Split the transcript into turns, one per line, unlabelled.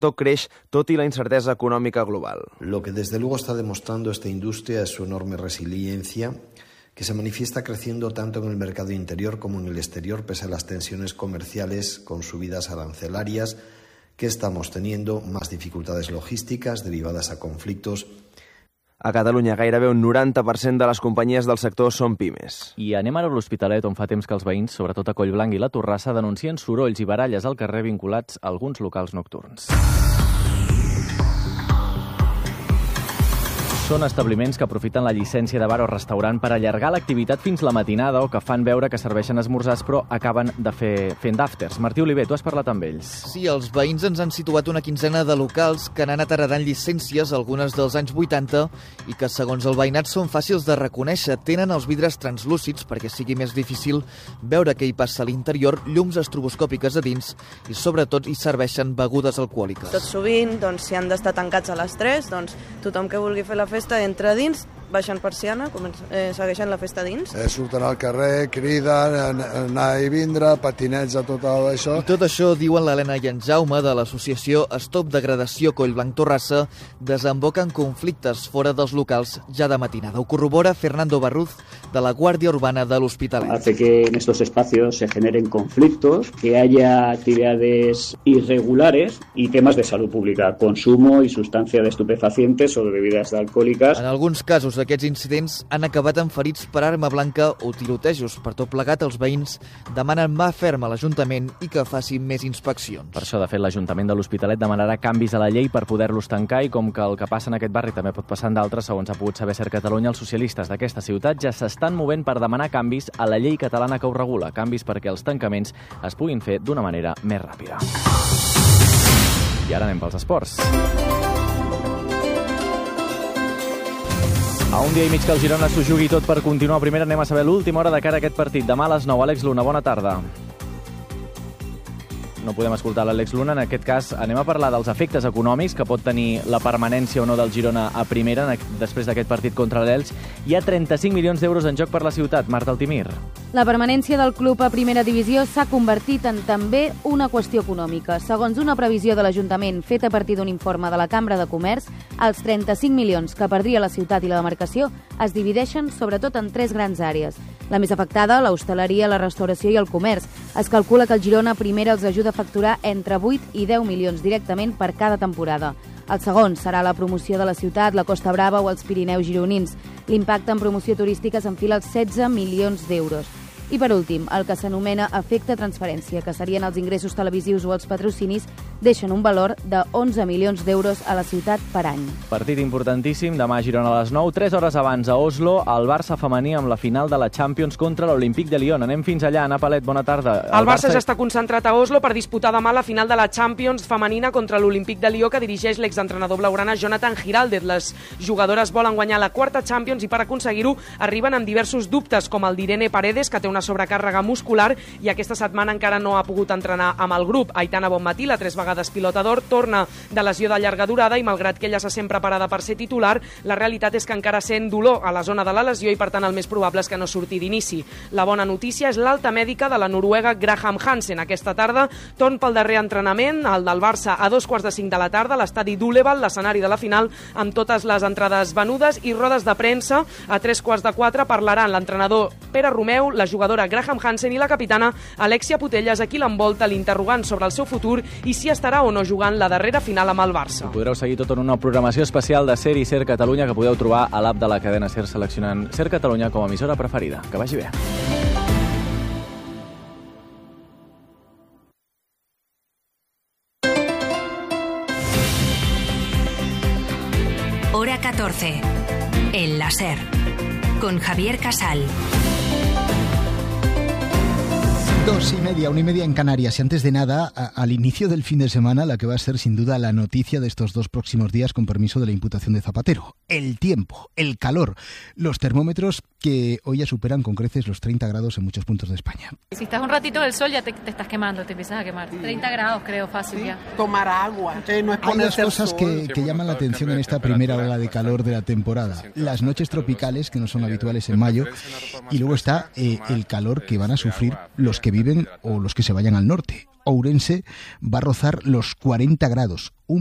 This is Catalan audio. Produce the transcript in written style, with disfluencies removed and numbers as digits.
sector creix tot i la incertesa econòmica global.
Lo que desde luego está demostrando esta industria es su enorme resiliencia, que se manifiesta creciendo tanto en el mercado interior como en el exterior, pese a las tensiones comerciales con subidas arancelarias que estamos teniendo, más dificultades logísticas derivadas a conflictos.
A Catalunya gairebé un 90% de les companyies del sector són pimes.
I anem ara a l'Hospitalet, on fa temps que els veïns, sobretot a Collblanc i la Torrassa, denuncien sorolls i baralles al carrer vinculats a alguns locals nocturns. Són establiments que aprofiten la llicència de bar o restaurant per allargar l'activitat fins la matinada o que fan veure que serveixen esmorzars però acaben fent afters. Martí Oliver, tu has parlat amb ells.
Sí, els veïns ens han situat una quinzena de locals que han anat heredant llicències, algunes dels anys 80, i que, segons el veïnat, són fàcils de reconèixer. Tenen els vidres translúcids perquè sigui més difícil veure què hi passa a l'interior, llums estroboscòpiques a dins i, sobretot, hi serveixen begudes alcohòliques.
Tot sovint, si han d'estar tancats a les 3, tothom que vulgui fer la festa entra dins, baixen persiana, segueixen la festa dins.
Surten al carrer, criden, anar i vindre, patinets a tot això.
I tot això, diuen l'Helena i en Jaume de l'associació Stop Degradació Collblanc Torrassa, desemboca en conflictes fora dels locals ja de matinada. Ho corrobora Fernando Barruz, de la Guàrdia Urbana de l'Hospitalet.
Hace que en estos espacios se generen conflictos, que haya actividades irregulares y temas de salud pública, consumo y sustancia de estupefacientes o de bebidas alcohòliques.
En alguns casos, aquests incidents han acabat en ferits per arma blanca o tirotejos. Per tot plegat, els veïns demanen mà ferma a l'Ajuntament i que faci més inspeccions.
Per això, de fet, l'Ajuntament de l'Hospitalet demanarà canvis a la llei per poder-los tancar i com que el que passa en aquest barri també pot passar en d'altres, segons ha pogut saber Ser Catalunya, els socialistes d'aquesta ciutat ja s'estan movent per demanar canvis a la llei catalana que ho regula, canvis perquè els tancaments es puguin fer d'una manera més ràpida. I ara anem pels esports. A un dia i mig que el Girona s'ho jugui tot per continuar a primera, anem a saber l'última hora de cara a aquest partit. Demà a les 9. Àlex Luna, bona tarda. No podem escoltar l'Àlex Luna. En aquest cas anem a parlar dels efectes econòmics que pot tenir la permanència o no del Girona a primera després d'aquest partit contra l'Elx. Hi ha 35 milions d'euros en joc per la ciutat. Marta Altimir.
La permanència del club a primera divisió s'ha convertit en també una qüestió econòmica. Segons una previsió de l'Ajuntament feta a partir d'un informe de la Cambra de Comerç, els 35 milions que perdria la ciutat i la demarcació es divideixen sobretot en 3 grans àrees. La més afectada, l'hostaleria, la restauració i el comerç. Es calcula que el Girona primera els ajuda a facturar entre 8 i 10 milions directament per cada temporada. El segon serà la promoció de la ciutat, la Costa Brava o els Pirineus gironins. L'impacte en promoció turística s'enfila als 16 milions d'euros. I per últim, el que s'anomena efecte transferència, que serien els ingressos televisius o els patrocinis, deixen un valor de 11 milions d'euros a la ciutat per any.
Partit importantíssim, demà a Girona a les 9, 3 hores abans a Oslo, el Barça femení amb la final de la Champions contra l'Olímpic de Lyon. Anem fins allà, Anna Palet, bona tarda.
El Barça ja està concentrat a Oslo per disputar demà la final de la Champions femenina contra l'Olímpic de Lió, que dirigeix l'exentrenador blaugrana Jonathan Giraldez. Les jugadores volen guanyar la 4ª Champions i per aconseguir-ho arriben amb diversos dubtes, com el d'Irene Paredes, que té una sobrecàrrega muscular i aquesta setmana encara no ha pogut entrenar amb el grup. Aitana Bonmatí, la 3 vegades pilota d'or, torna de lesió de llarga durada i malgrat que ella se sent preparada per ser titular, la realitat és que encara sent dolor a la zona de la lesió i per tant el més probable és que no surti d'inici. La bona notícia és l'alta mèdica de la noruega Graham Hansen. Aquesta tarda torn pel darrer entrenament, el del Barça a 2:45 de la tarda, a l'estadi d'Uleval, l'escenari de la final, amb totes les entrades venudes i rodes de premsa. A 3:45 parlaran l'entrenador Pere Romeu, la jugadora Graham Hansen i la capitana Alexia Putellas, a qui l'envolta l'interrogant sobre el seu futur i si estarà o no jugant la darrera final amb el Barça.
Ho podreu seguir tot en una programació especial de Ser i Ser Catalunya que podeu trobar a l'app de la cadena Ser seleccionant Ser Catalunya com a emissora preferida. Que vagi bé.
Hora 14. En la Ser. Con Javier Casal.
2:30, 1:30 en Canarias. Y antes de nada, al inicio del fin de semana, la que va a ser sin duda la noticia de estos 2 próximos días, con permiso de la imputación de Zapatero. El tiempo, el calor, los termómetros que hoy ya superan con creces los 30 grados en muchos puntos de España.
Si estás un ratito en el sol ya te estás quemando, te empiezas a quemar. 30 grados creo, fácil, ¿sí? Ya.
Tomar agua, no es
Hay dos cosas que llaman la atención en esta primera ola de calor de la temporada. Las noches tropicales, que no son habituales en mayo, y luego está el calor que van a sufrir los que viven o los que se vayan al norte. Ourense va a rozar los 40 grados.